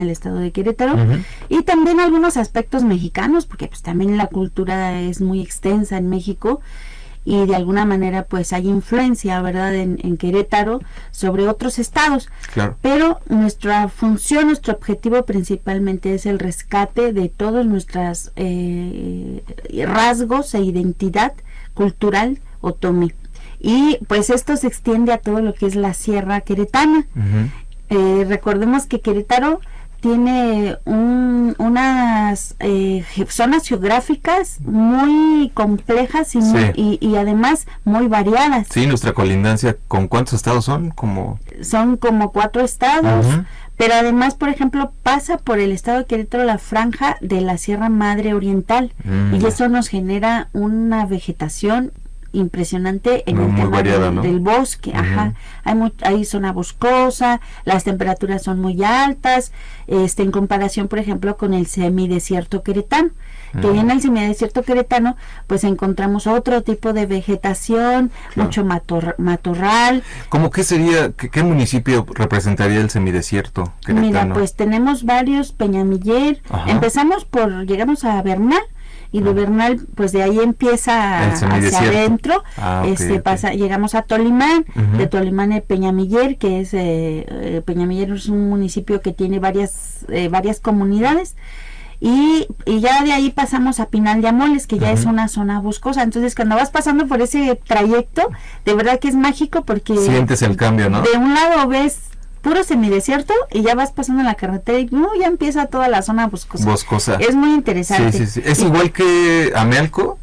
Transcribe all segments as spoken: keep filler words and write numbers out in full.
el estado de Querétaro, uh-huh. y también algunos aspectos mexicanos, porque pues también la cultura es muy extensa en México, y de alguna manera pues hay influencia, ¿verdad?, en, en Querétaro sobre otros estados. Claro. Pero nuestra función, nuestro objetivo principalmente es el rescate de todos nuestros eh, rasgos e identidad cultural otomí. Y pues esto se extiende a todo lo que es la Sierra Queretana. Uh-huh. Eh, recordemos que Querétaro tiene un, unas eh, zonas geográficas muy complejas y, sí. muy, y, y además muy variadas. Sí, nuestra colindancia, ¿con cuántos estados son? Como Son como cuatro estados, uh-huh. pero además, por ejemplo, pasa por el estado de Querétaro la franja de la Sierra Madre Oriental, uh-huh. y eso nos genera una vegetación impresionante en muy, el muy tema variada, del, ¿no? del bosque. Uh-huh. Ajá, hay, mu- hay zona boscosa, las temperaturas son muy altas, este en comparación, por ejemplo, con el semidesierto queretano, uh-huh. que en el semidesierto queretano pues encontramos otro tipo de vegetación, claro. mucho mator, matorral. ¿Cómo qué sería, qué, qué municipio representaría el semidesierto queretano? Mira, pues tenemos varios, Peñamiller, uh-huh. empezamos por, llegamos a Bernal, y de Bernal, pues de ahí empieza hacia adentro, ah, okay, este okay. pasa, llegamos a Tolimán, uh-huh. de Tolimán a Peñamiller, que es eh, eh, Peñamiller es un municipio que tiene varias eh, varias comunidades, y, y ya de ahí pasamos a Pinal de Amoles, que ya uh-huh. es una zona boscosa. Entonces cuando vas pasando por ese trayecto, de verdad que es mágico, porque sientes el cambio, ¿no? De un lado ves puro semidesierto y ya vas pasando en la carretera y no, ya empieza toda la zona boscosa. Boscosa. Es muy interesante. Sí, sí, sí. ¿Es y, igual que Amealco?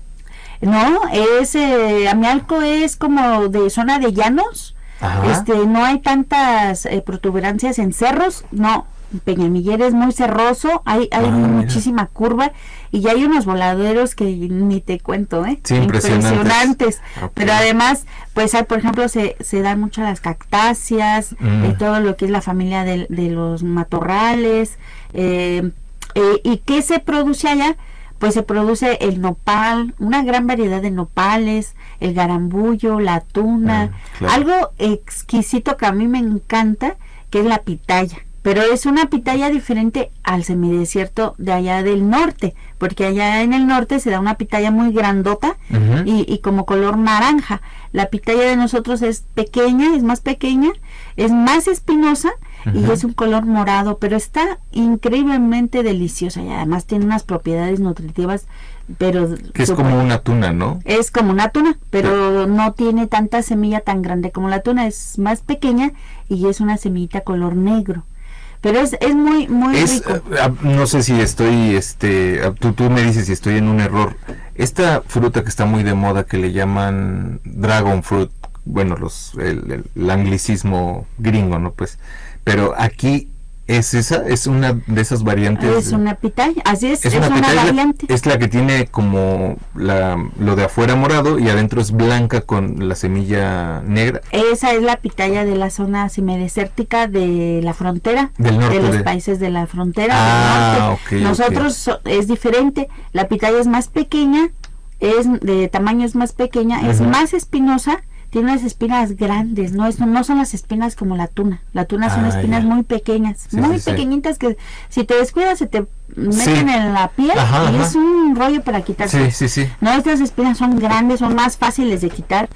No, es eh, Amealco es como de zona de llanos. Ajá. Este, no hay tantas eh, protuberancias en cerros, no. Peñamiller es muy cerroso, hay, hay ah, muchísima mira. curva, y ya hay unos voladeros que ni te cuento, ¿eh? Sí, impresionantes. impresionantes. Okay. Pero además, pues hay, por ejemplo, se, se dan mucho las cactáceas, mm. eh, todo lo que es la familia de, de los matorrales, eh, eh, y ¿qué se produce allá? Pues se produce el nopal, una gran variedad de nopales, el garambullo, la tuna, ah, claro. algo exquisito que a mí me encanta, que es la pitaya. Pero es una pitaya diferente al semidesierto de allá del norte, porque allá en el norte se da una pitaya muy grandota uh-huh. y, y como color naranja. La pitaya de nosotros es pequeña, es más pequeña, es más espinosa uh-huh. y es un color morado, pero está increíblemente deliciosa y además tiene unas propiedades nutritivas, pero que es super, como una tuna, ¿no? Es como una tuna, pero sí. no tiene tanta semilla tan grande como la tuna, es más pequeña y es una semillita color negro. Pero es, es muy muy es, rico. Uh, no sé si estoy, este, uh, tú, tú me dices si estoy en un error. Esta fruta que está muy de moda, que le llaman dragon fruit, bueno, los el, el, el anglicismo gringo, ¿no? Pues, pero aquí es esa, es una de esas variantes. Es una pitaya, así es, es, es una, una pitaya, variante. Es la que tiene como la, lo de afuera morado y adentro es blanca con la semilla negra. Esa es la pitaya de la zona semidesértica de la frontera, del norte, de los de... países de la frontera ah, del norte. Okay, Nosotros okay. So, es diferente, la pitaya es más pequeña, es de tamaño es más pequeña, uh-huh. es más espinosa. Tiene unas espinas grandes, no es, no son las espinas como la tuna. La tuna son ah, espinas yeah. muy pequeñas, sí, muy sí, pequeñitas sí. que si te descuidas se te meten sí. en la piel ajá, y ajá. es un rollo para quitarse. Sí, sí, sí. No, estas espinas son grandes, son más fáciles de quitar.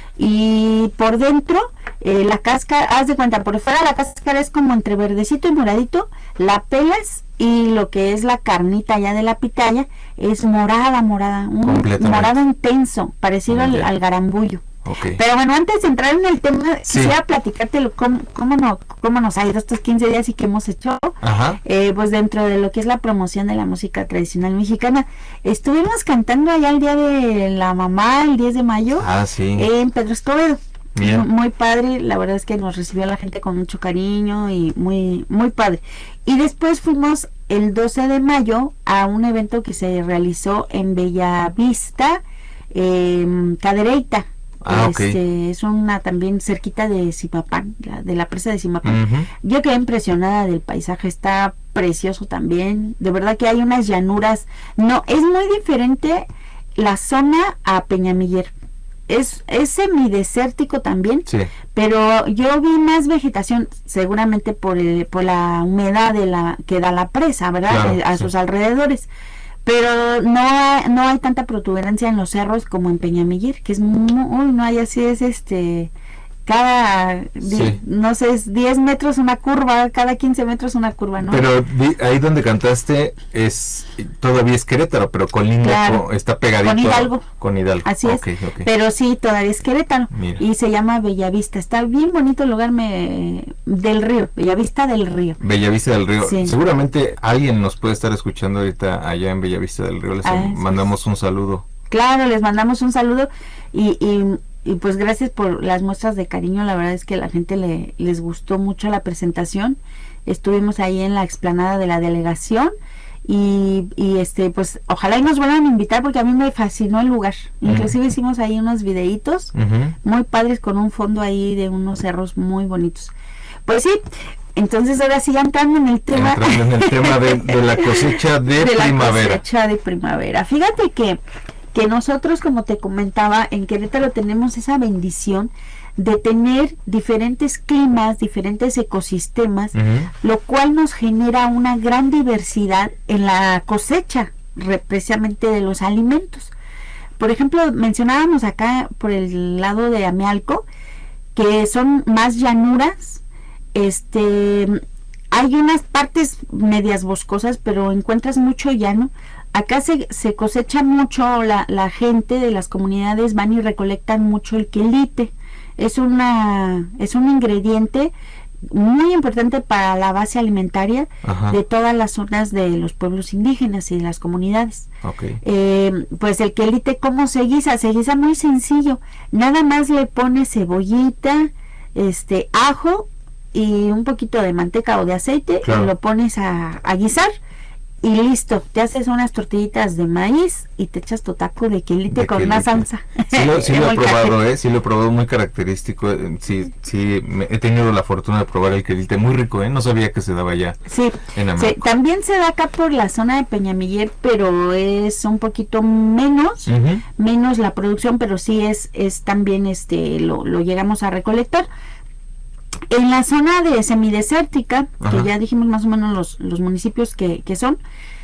Y por dentro, eh, la cáscara, haz de cuenta, por fuera la cáscara es como entre verdecito y moradito, la pelas y lo que es la carnita ya de la pitaya es morada, morada, un morado intenso, parecido al, al garambullo. Okay. Pero bueno, antes de entrar en el tema, sí. quisiera platicarte lo, cómo, cómo, no, cómo nos ha ido estos quince días y qué hemos hecho. Eh, pues dentro de lo que es la promoción de la música tradicional mexicana. Estuvimos cantando allá el día de la mamá, el diez de mayo, ah, sí. en Pedro Escobedo. Bien. Muy padre, la verdad es que nos recibió la gente con mucho cariño y muy, muy padre. Y después fuimos el doce de mayo a un evento que se realizó en Bellavista, eh, Cadereyta. Ah, este, okay. Es una también cerquita de Zimapán, la, de la presa de Zimapán. Uh-huh. Yo quedé impresionada del paisaje, está precioso también. De verdad que hay unas llanuras. No, es muy diferente la zona a Peñamiller. es, es semidesértico también, sí. pero yo vi más vegetación, seguramente por el, por la humedad de la que da la presa, ¿verdad? Claro, eh, a sí. sus alrededores. Pero no hay, no hay tanta protuberancia en los cerros como en Peñamiller, que es muy, no hay así, es este, cada, Sí. di, no sé, es diez metros una curva, cada quince metros una curva, ¿no? Pero vi- ahí donde cantaste es todavía es Querétaro, pero colinda Claro. con- está pegadito Con Hidalgo. con Hidalgo. Así Ok, es, ok. pero sí, todavía es Querétaro. Mira. Y se llama Bellavista. Está bien bonito el lugar me, del río, Bellavista del Río. Bellavista del Río. Sí. Seguramente alguien nos puede estar escuchando ahorita allá en Bellavista del Río. Les Ah, mandamos sí. un saludo. Claro, les mandamos un saludo y, y, y pues gracias por las muestras de cariño. La verdad es que a la gente le, les gustó mucho la presentación. Estuvimos ahí en la explanada de la delegación y, y este pues ojalá y nos vuelvan a invitar porque a mí me fascinó el lugar. Inclusive Mm. hicimos ahí unos videitos Ujú. muy padres con un fondo ahí de unos cerros muy bonitos. Pues sí, entonces ahora sí entrando en el tema, Entrando en el tema de, de la cosecha de, de la primavera. cosecha de primavera. Fíjate que, que nosotros, como te comentaba, en Querétaro tenemos esa bendición de tener diferentes climas, diferentes ecosistemas, Ujú. lo cual nos genera una gran diversidad en la cosecha, re- precisamente de los alimentos. Por ejemplo, mencionábamos acá por el lado de Amealco, que son más llanuras, este, hay unas partes medias boscosas, pero encuentras mucho llano. Acá se, se cosecha mucho, la, la gente de las comunidades van y recolectan mucho el quelite. Es una, es un ingrediente muy importante para la base alimentaria Ajá. de todas las zonas de los pueblos indígenas y de las comunidades. Ok. Eh, pues el quelite, ¿cómo se guisa? Se guisa muy sencillo. Nada más le pones cebollita, este, ajo y un poquito de manteca o de aceite, Claro. y lo pones a, a guisar y listo. Te haces unas tortillitas de maíz y te echas tu taco de quelite De con una quelite. salsa. Sí lo, sí De lo he molcajete. probado, ¿eh? Sí lo he probado, muy característico. eh, Sí, sí, me- he tenido la fortuna de probar el quelite, muy rico, ¿eh? No sabía que se daba ya Sí, en sí, Amealco. también se da acá por la zona de Peñamiller, pero es un poquito menos, Ujú. menos la producción, pero sí es, es también este, lo, lo llegamos a recolectar. En la zona de semidesértica, Ajá. que ya dijimos más o menos los, los municipios que, que son,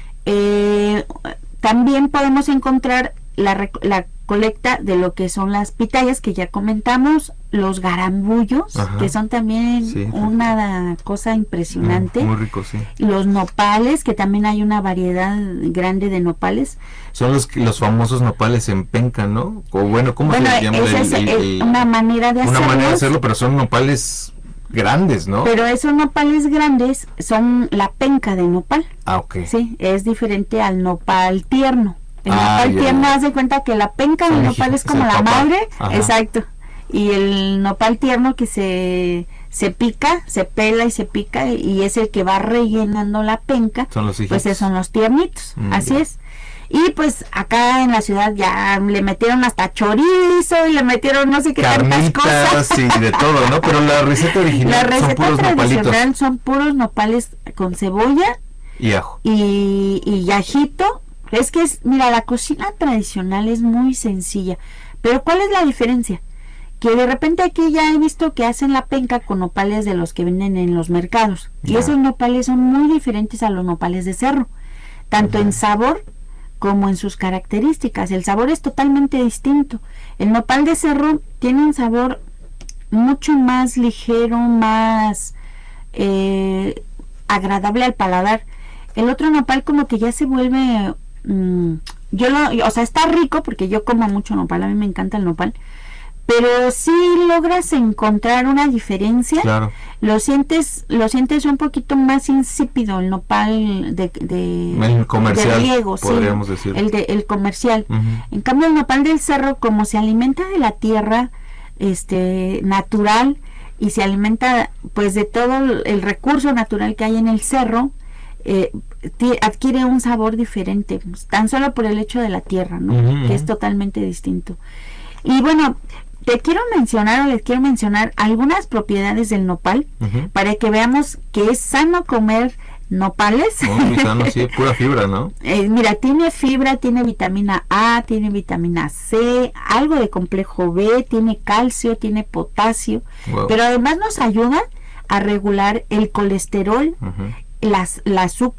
eh, también podemos encontrar la, rec- la colecta de lo que son las pitayas, que ya comentamos, los garambullos, Ajá. que son también Sí. una cosa impresionante. Mm, Muy rico, sí. Los nopales, que también hay una variedad grande de nopales. Son los los famosos nopales en penca, ¿no? O bueno, ¿cómo Bueno, se les llama? esa El- es el- el- el- una manera de una hacerlos, manera de hacerlo, pero son nopales grandes, ¿no? pero esos nopales grandes son la penca de nopal, Ah, ok. sí, es diferente al nopal tierno. El Ah, nopal ya, tierno, ya. haz de cuenta que la penca Son del meji- nopal es es como el la papá. madre, Ajá. exacto, y el nopal tierno que se se pica, se pela y se pica, y es el que va rellenando la penca, Son los pues hijitos. esos son los tiernitos, Mm, así ya. es. Y pues acá en la ciudad ya le metieron hasta chorizo y le metieron no sé qué tantas cosas. Carnitas y de todo, ¿no? Pero la receta original La son receta puros tradicional nopalitos son puros nopales con cebolla y ajo. y, y ajito. Es que es, mira, la cocina tradicional es muy sencilla, pero ¿cuál es la diferencia? Que de repente aquí ya he visto que hacen la penca con nopales de los que venden en los mercados, y Ya. esos nopales son muy diferentes a los nopales de cerro, tanto en sabor como en sus características. El sabor es totalmente distinto. El nopal de cerro tiene un sabor mucho más ligero, más eh, agradable al paladar. El otro nopal como que ya se vuelve mmm, yo lo, o sea, está rico porque yo como mucho nopal, a mí me encanta el nopal, pero sí logras encontrar una diferencia. Claro. Lo sientes, lo sientes un poquito más insípido el nopal de, de, El comercial, de riego, sí, podríamos decir. el de, el comercial. Ujú. En cambio el nopal del cerro, como se alimenta de la tierra este natural y se alimenta pues de todo el recurso natural que hay en el cerro, eh, ti- adquiere un sabor diferente, pues, tan solo por el hecho de la tierra, ¿no? Ujú, Que es ujú. totalmente distinto. Y bueno, te quiero mencionar o les quiero mencionar algunas propiedades del nopal Ujú. para que veamos que es sano comer nopales. Muy sano, sí, pura fibra, ¿no? Eh, mira, tiene fibra, tiene vitamina A, tiene vitamina C, algo de complejo B, tiene calcio, tiene potasio, wow. Pero además nos ayuda a regular el colesterol, uh-huh. las, la azúcar